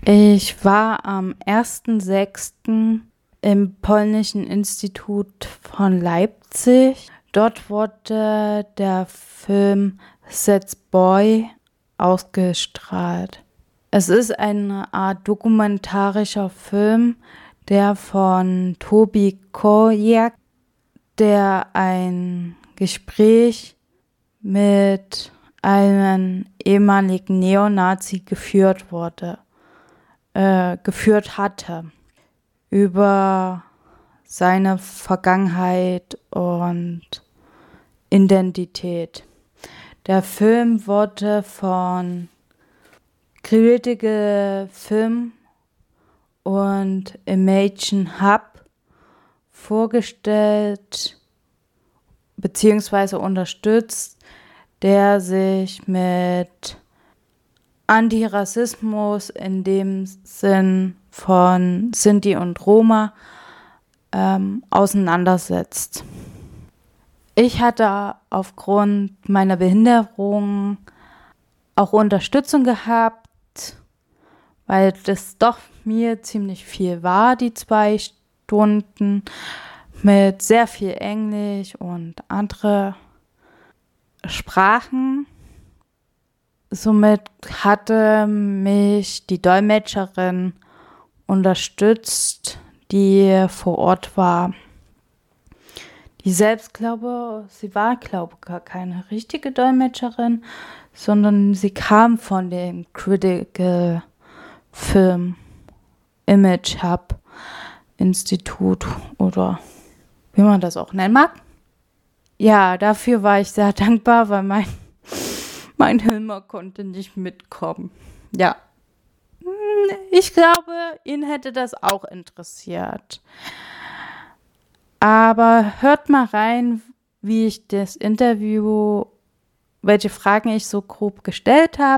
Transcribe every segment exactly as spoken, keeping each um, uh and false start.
Ich war am ersten sechsten im Polnischen Institut von Leipzig. Dort wurde der Film That Boy ausgestrahlt. Es ist eine Art dokumentarischer Film, der von Tobi Kojak, der ein Gespräch mit einem ehemaligen Neonazi geführt wurde, äh, geführt hatte, über seine Vergangenheit und Identität. Der Film wurde von Critical Film und Imagine Hub vorgestellt bzw. unterstützt, der sich mit Antirassismus in dem Sinn von Sinti und Roma ähm, auseinandersetzt. Ich hatte aufgrund meiner Behinderung auch Unterstützung gehabt, weil das doch mir ziemlich viel war, die zwei Stunden mit sehr viel Englisch und andere Sprachen. Somit hatte mich die Dolmetscherin unterstützt, die vor Ort war. Die selbst, glaube, sie war, glaube ich, gar keine richtige Dolmetscherin, sondern sie kam von dem Critical Film Image Hub Institut oder wie man das auch nennen mag. Ja, dafür war ich sehr dankbar, weil mein, mein Hilmer konnte nicht mitkommen. Ja, ich glaube, ihn hätte das auch interessiert. Aber hört mal rein, wie ich das Interview, welche Fragen ich so grob gestellt habe.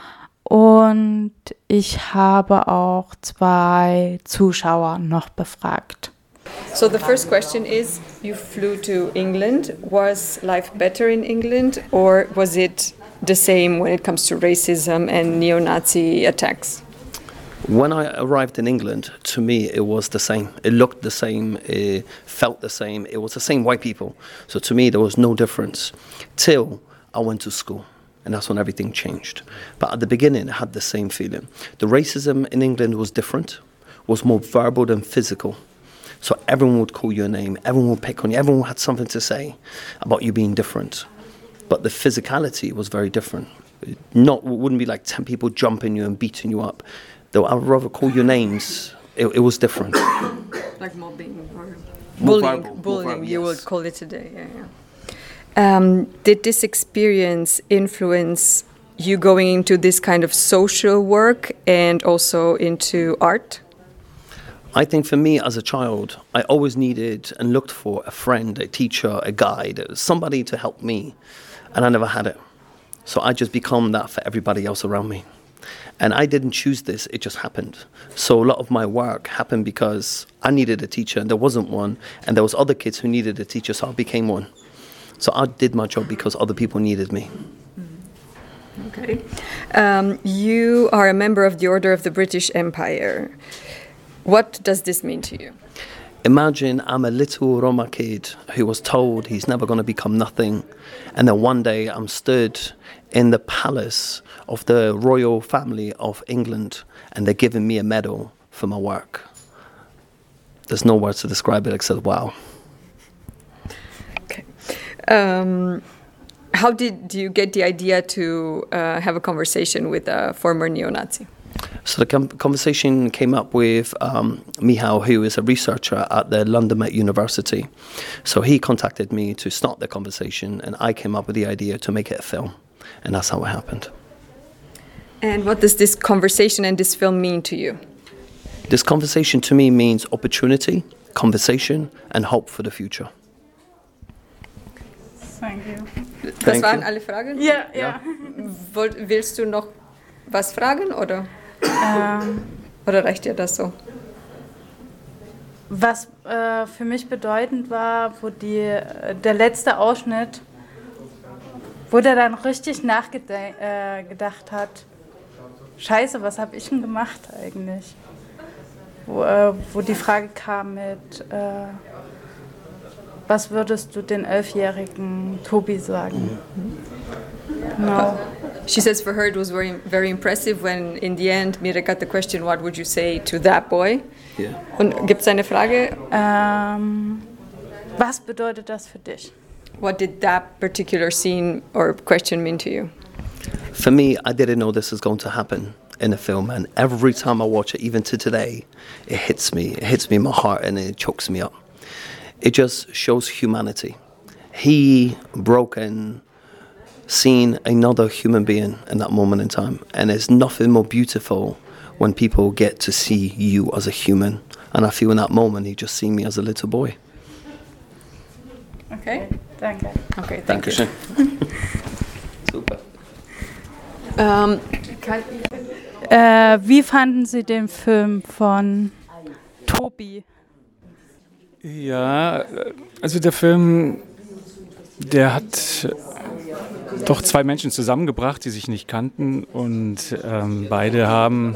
Und ich habe auch zwei Zuschauer noch befragt. So the first question is, you flew to England. Was life better in England, or was it the same when it comes to racism and neo-Nazi attacks? When I arrived in England, to me it was the same. It looked the same, it felt the same. It was the same white people. So to me there was no difference till I went to school. And that's when everything changed. But at the beginning, I had the same feeling. The racism in England was different, was more verbal than physical. So everyone would call you a name, everyone would pick on you, everyone had something to say about you being different. But the physicality was very different. Not, it wouldn't be like ten people jumping you and beating you up. Though I would rather call you names, it, it was different. Like mobbing or More bullying, verbal, more bullying verbal, you yes. would call it today. Yeah, yeah. Um, did this experience influence you going into this kind of social work and also into art? I think for me as a child, I always needed and looked for a friend, a teacher, a guide, somebody to help me. And I never had it. So I just become that for everybody else around me. And I didn't choose this, it just happened. So a lot of my work happened because I needed a teacher and there wasn't one. And there was other kids who needed a teacher, so I became one. So I did my job because other people needed me. Okay. Um, you are a member of the Order of the British Empire. What does this mean to you? Imagine I'm a little Roma kid who was told he's never going to become nothing. And then one day I'm stood in the palace of the royal family of England and they're giving me a medal for my work. There's no words to describe it except wow. Okay. Um, how did you get the idea to uh, have a conversation with a former neo-Nazi? So the com- conversation came up with um, Michał, who is a researcher at the London Met University. So he contacted me to start the conversation and I came up with the idea to make it a film. And that's how it happened. And what does this conversation and this film mean to you? This conversation to me means opportunity, conversation and hope for the future. Thank you. Das Thank waren you. alle Fragen? Ja, ja. Wollt, willst du noch was fragen oder, Ähm, oder reicht dir das so? was äh, für mich bedeutend war, wo die, äh, der letzte Ausschnitt, wo der dann richtig nachgedacht äh, gedacht hat, scheiße, was habe ich denn gemacht eigentlich? Wo, äh, wo die Frage kam mit, äh, was würdest du den elfjährigen Tobi sagen? Genau. She says for her it was very, very impressive when in the end Mira got the question, what would you say to that boy? Yeah. Und gibt es eine Frage? Ähm, was bedeutet das für dich? What did that particular scene or question mean to you? For me, I didn't know this was going to happen in a film, and every time I watch it, even to today, it hits me. It hits me in my heart and it chokes me up. It just shows humanity. He, broken, seen another human being in that moment in time, and there's nothing more beautiful when people get to see you as a human. And I feel in that moment, he just seen me as a little boy. Okay. Danke. Okay, thank you. Super. Ähm, Äh, wie fanden Sie den Film von Tobi? Ja, also der Film, der hat doch zwei Menschen zusammengebracht, die sich nicht kannten, und ähm, beide haben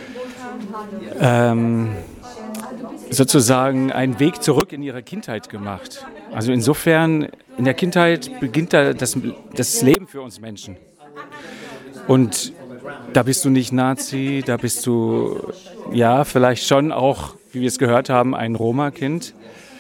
ähm, sozusagen einen Weg zurück in ihre Kindheit gemacht. Also insofern, in der Kindheit beginnt da das, das Leben für uns Menschen. Und da bist du nicht Nazi, da bist du, ja, vielleicht schon auch, wie wir es gehört haben, ein Roma-Kind.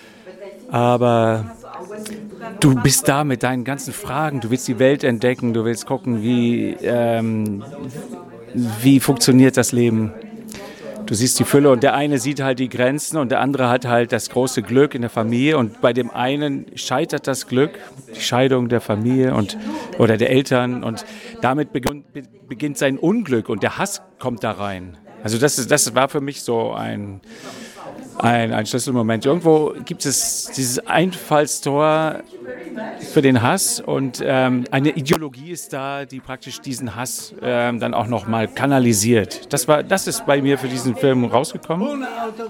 Aber du bist da mit deinen ganzen Fragen, du willst die Welt entdecken, du willst gucken, wie, ähm, wie funktioniert das Leben. Du siehst die Fülle und der eine sieht halt die Grenzen und der andere hat halt das große Glück in der Familie, und bei dem einen scheitert das Glück, die Scheidung der Familie und, oder der Eltern, und damit beginnt, beginnt sein Unglück und der Hass kommt da rein. Also das, ist, das war für mich so ein, ein, ein Schlüsselmoment. Irgendwo gibt es dieses Einfallstor für den Hass, und ähm, eine Ideologie ist da, die praktisch diesen Hass ähm, dann auch nochmal kanalisiert. Das war, das ist bei mir für diesen Film rausgekommen.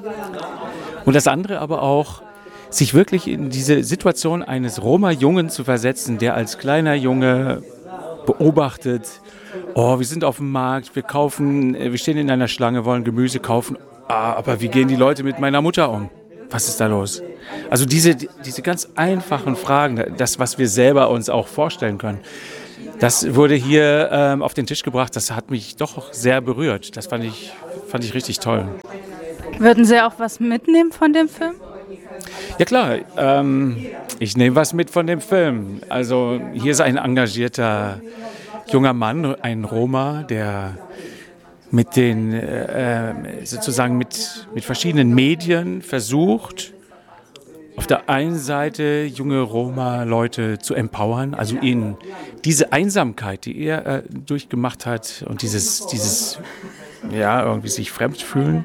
Und das andere aber auch, sich wirklich in diese Situation eines Roma-Jungen zu versetzen, der als kleiner Junge beobachtet, oh, wir sind auf dem Markt, wir kaufen, wir stehen in einer Schlange, wollen Gemüse kaufen, ah, aber wie gehen die Leute mit meiner Mutter um? Was ist da los? Also diese, diese ganz einfachen Fragen, das, was wir selber uns auch vorstellen können, das wurde hier ähm, auf den Tisch gebracht. Das hat mich doch sehr berührt. Das fand ich, fand ich richtig toll. Würden Sie auch was mitnehmen von dem Film? Ja klar, ähm, ich nehme was mit von dem Film. Also hier ist ein engagierter junger Mann, ein Roma, der mit den äh, sozusagen mit, mit verschiedenen Medien versucht, auf der einen Seite junge Roma-Leute zu empowern, also ihnen diese Einsamkeit, die er äh, durchgemacht hat, und dieses, dieses ja, irgendwie sich fremd fühlen,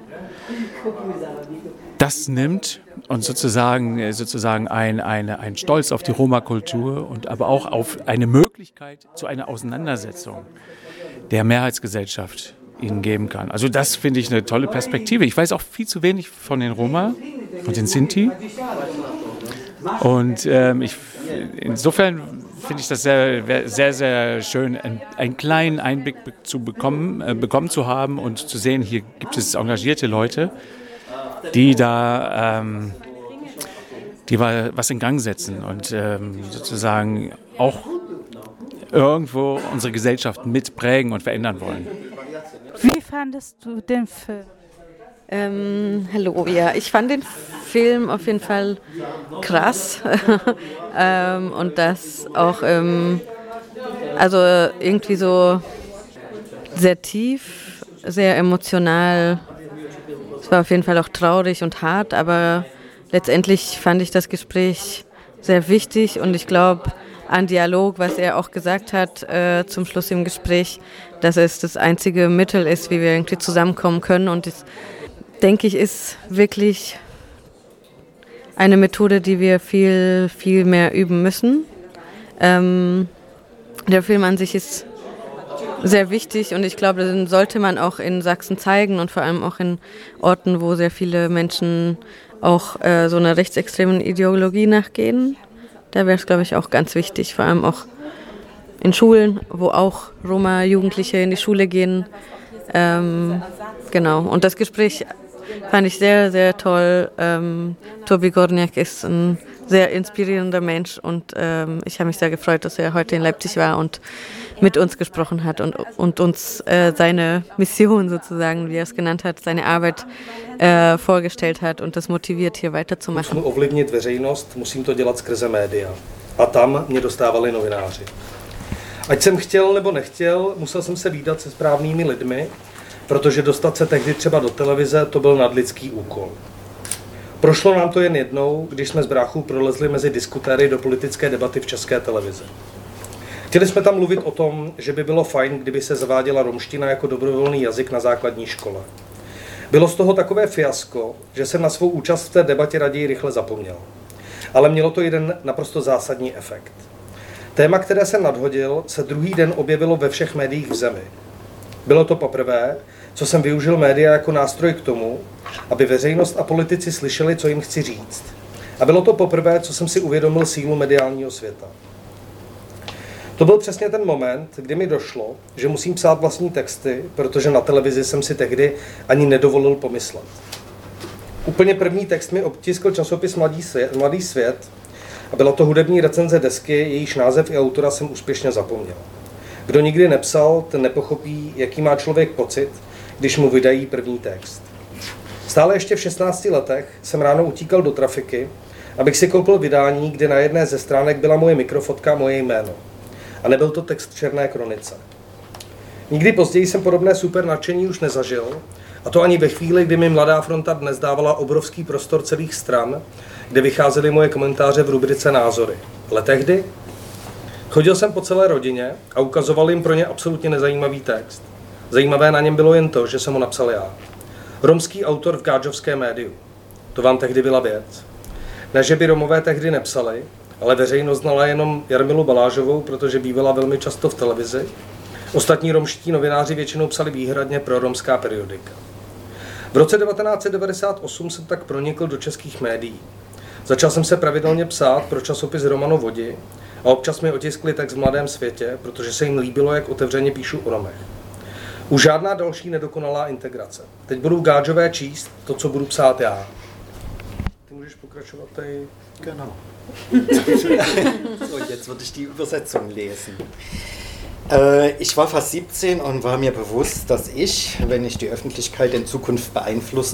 das nimmt und sozusagen, sozusagen ein, eine, ein Stolz auf die Roma-Kultur und aber auch auf eine Möglichkeit zu einer Auseinandersetzung der Mehrheitsgesellschaft ihnen geben kann. Also das finde ich eine tolle Perspektive. Ich weiß auch viel zu wenig von den Roma und den Sinti. Und ähm, ich, insofern finde ich das sehr, sehr, sehr schön, einen, einen kleinen Einblick zu bekommen, äh, bekommen zu haben und zu sehen, hier gibt es engagierte Leute, die da ähm, die was in Gang setzen und ähm, sozusagen auch irgendwo unsere Gesellschaft mitprägen und verändern wollen. Wie fandest du den Film? Ähm, hallo, ja, ich fand den Film auf jeden Fall krass ähm, und das auch ähm, also irgendwie so sehr tief, sehr emotional. Es war auf jeden Fall auch traurig und hart, aber letztendlich fand ich das Gespräch sehr wichtig und ich glaube an Dialog, was er auch gesagt hat äh, zum Schluss im Gespräch, dass es das einzige Mittel ist, wie wir irgendwie zusammenkommen können, und das, denke ich, ist wirklich eine Methode, die wir viel, viel mehr üben müssen. Ähm, der Film an sich ist sehr wichtig und ich glaube, den sollte man auch in Sachsen zeigen und vor allem auch in Orten, wo sehr viele Menschen auch äh, so einer rechtsextremen Ideologie nachgehen. Da wäre es, glaube ich, auch ganz wichtig, vor allem auch in Schulen, wo auch Roma-Jugendliche in die Schule gehen, Ähm, genau, und das Gespräch fand ich sehr, sehr toll. Ähm, Tobi Gorniak ist ein sehr inspirierender Mensch und ähm, ich habe mich sehr gefreut, dass er heute in Leipzig war und mit uns gesprochen hat und, und uns äh, seine Mission sozusagen, wie er es genannt hat, seine Arbeit äh, vorgestellt hat und das motiviert, hier weiterzumachen. Musím ovlivnit veřejnost, musím to dělat skrze média. A tam mě dostávali novináři. Ať jsem chtěl nebo nechtěl, musel jsem se vídat se správnými lidmi, protože dostat se tehdy třeba do televize, to byl nadlidský úkol. Prošlo nám to jen jednou, když jsme s bráchou prolezli mezi diskutéry do politické debaty v České televizi. Chtěli jsme tam mluvit o tom, že by bylo fajn, kdyby se zaváděla romština jako dobrovolný jazyk na základní škole. Bylo z toho takové fiasko, že jsem na svou účast v té debatě raději rychle zapomněl. Ale mělo to jeden naprosto zásadní efekt. Téma, které jsem nadhodil, se druhý den objevilo ve všech médiích v zemi. Bylo to poprvé, co jsem využil média jako nástroj k tomu, aby veřejnost a politici slyšeli, co jim chci říct. A bylo to poprvé, co jsem si uvědomil sílu mediálního světa. To byl přesně ten moment, kdy mi došlo, že musím psát vlastní texty, protože na televizi jsem si tehdy ani nedovolil pomyslet. Úplně první text mi obtiskl časopis Mladý svět, Mladý svět a byla to hudební recenze desky, jejíž název i autora jsem úspěšně zapomněl. Kdo nikdy nepsal, ten nepochopí, jaký má člověk pocit, když mu vydají první text. Stále ještě v šestnácti letech jsem ráno utíkal do trafiky, abych si koupil vydání, kde na jedné ze stránek byla moje mikrofotka a moje jméno. A nebyl to text Černé kronice. Nikdy později jsem podobné super nadšení už nezažil, a to ani ve chvíli, kdy mi Mladá fronta dnes dávala obrovský prostor celých stran, kde vycházely moje komentáře v rubrice Názory. Ale tehdy chodil jsem po celé rodině a ukazoval jim pro ně absolutně nezajímavý text. Zajímavé na něm bylo jen to, že jsem ho napsal já. Romský autor v gádžovském médiu. To vám tehdy byla věc. Ne, že by Romové tehdy nepsali, ale veřejnost znala jenom Jarmilu Balážovou, protože bývala velmi často v televizi. Ostatní romští novináři většinou psali výhradně pro romská periodika. V roce devatenáct set devadesát osm jsem tak pronikl do českých médií. Začal jsem se pravidelně psát pro časopis Romano Vodi a občas mi otiskli text v Mladém světě, protože se jim líbilo, jak otevřeně píšu o Romech. Už žádná další nedokonalá integrace. Teď budu v Gádžové číst to, co budu psát já. Ty můžeš pokračovat tady. Genau. So, jetzt würde ich die Übersetzung lesen. Ich war fast siebzehn und war mir bewusst, dass ich, wenn ich die Öffentlichkeit in Zukunft beeinflussen